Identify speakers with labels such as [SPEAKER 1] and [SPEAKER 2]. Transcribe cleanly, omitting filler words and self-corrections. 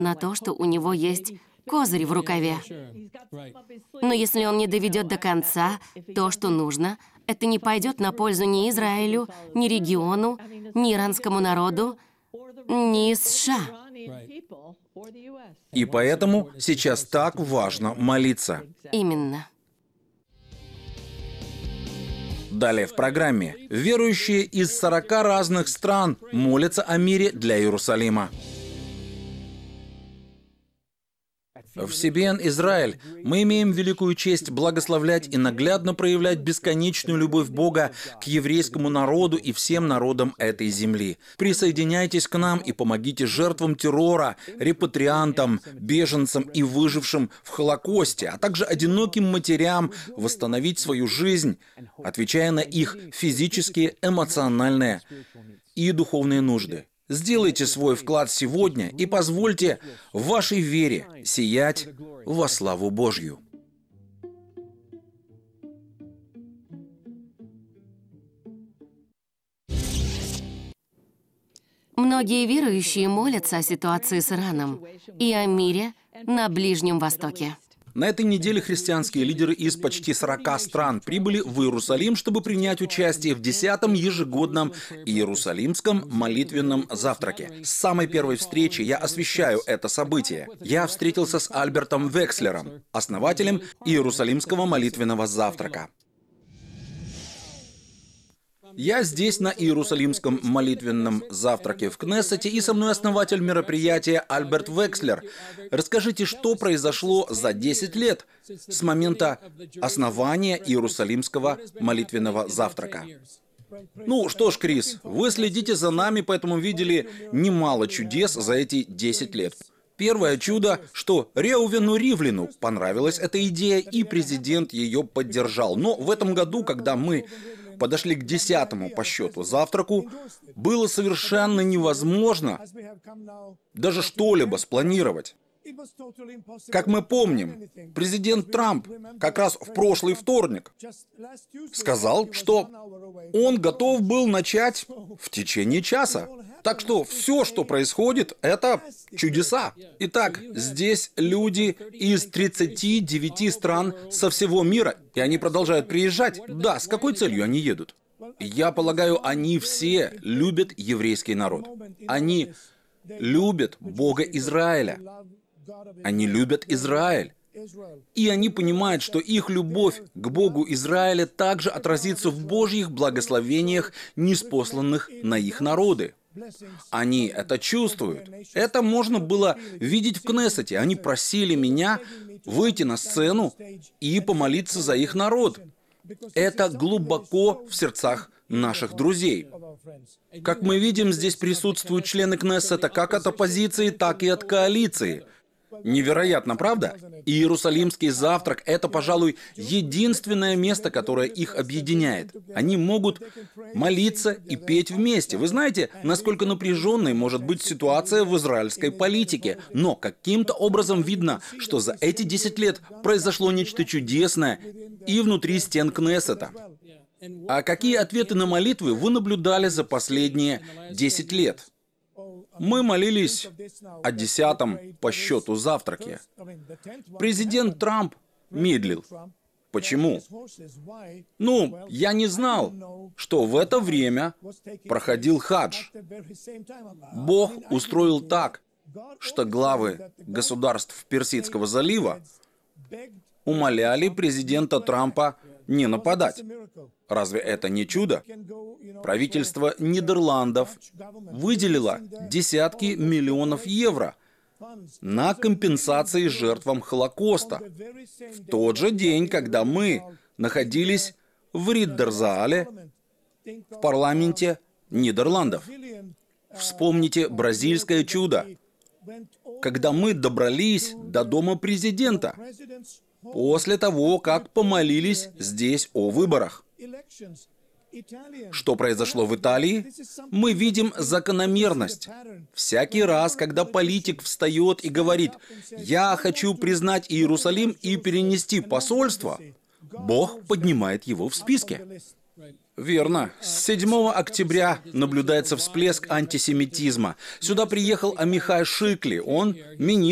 [SPEAKER 1] на то, что у него есть козырь в рукаве. Но если он не доведет до конца то, что нужно, это не пойдет на пользу ни Израилю, ни региону, ни иранскому народу, ни США.
[SPEAKER 2] И поэтому сейчас так важно молиться.
[SPEAKER 1] Именно.
[SPEAKER 2] Далее в программе. Верующие из 40 разных стран молятся о мире для Иерусалима. В CBN Израиль мы имеем великую честь благословлять и наглядно проявлять бесконечную любовь Бога к еврейскому народу и всем народам этой земли. Присоединяйтесь к нам и помогите жертвам террора, репатриантам, беженцам и выжившим в Холокосте, а также одиноким матерям восстановить свою жизнь, отвечая на их физические, эмоциональные и духовные нужды. Сделайте свой вклад сегодня и позвольте вашей вере сиять во славу Божью.
[SPEAKER 1] Многие верующие молятся о ситуации с Ираном и о мире на Ближнем Востоке.
[SPEAKER 2] На этой неделе христианские лидеры из почти 40 стран прибыли в Иерусалим, чтобы принять участие в 10-м ежегодном Иерусалимском молитвенном завтраке. С самой первой встречи я освещаю это событие. Я встретился с Альбертом Векслером, основателем Иерусалимского молитвенного завтрака. Я здесь, на Иерусалимском молитвенном завтраке в Кнессете, и со мной основатель мероприятия Альберт Векслер. Расскажите, что произошло за 10 лет с момента основания Иерусалимского молитвенного завтрака? Ну что ж, Крис, вы следите за нами, поэтому видели немало чудес за эти 10 лет. Первое чудо, что Реувену Ривлину понравилась эта идея, и президент ее поддержал. Но в этом году, когда мы подошли к 10-му по счету завтраку, было совершенно невозможно даже что-либо спланировать. Как мы помним, президент Трамп как раз в прошлый вторник сказал, что он готов был начать в течение часа. Так что все, что происходит, это чудеса. Итак, здесь люди из 39 стран со всего мира, и они продолжают приезжать. Да, с какой целью они едут? Я полагаю, они все любят еврейский народ. Они любят Бога Израиля. Они любят Израиль. И они понимают, что их любовь к Богу Израиля также отразится в Божьих благословениях, ниспосланных на их народы. Они это чувствуют. Это можно было видеть в Кнессете. Они просили меня выйти на сцену и помолиться за их народ. Это глубоко в сердцах наших друзей. Как мы видим, здесь присутствуют члены Кнессета как от оппозиции, так и от коалиции. Невероятно, правда? Иерусалимский завтрак – это, пожалуй, единственное место, которое их объединяет. Они могут молиться и петь вместе. Вы знаете, насколько напряженной может быть ситуация в израильской политике. Но каким-то образом видно, что за эти 10 лет произошло нечто чудесное и внутри стен Кнессета. А какие ответы на молитвы вы наблюдали за последние 10 лет? Мы молились о 10-м по счету завтраке. Президент Трамп медлил. Почему? Ну, я не знал, что в это время проходил хадж. Бог устроил так, что главы государств Персидского залива умоляли президента Трампа не нападать. Разве это не чудо? Правительство Нидерландов выделило десятки миллионов евро на компенсации жертвам Холокоста в тот же день, когда мы находились в Риддерзаале, в парламенте Нидерландов. Вспомните бразильское чудо, когда мы добрались до дома президента после того, как помолились здесь о выборах. Что произошло в Италии? Мы видим закономерность. Всякий раз, когда политик встает и говорит: «Я хочу признать Иерусалим и перенести посольство», Бог поднимает его в списке. Верно. С 7 октября наблюдается всплеск антисемитизма. Сюда приехал Амихай Шикли. Он министр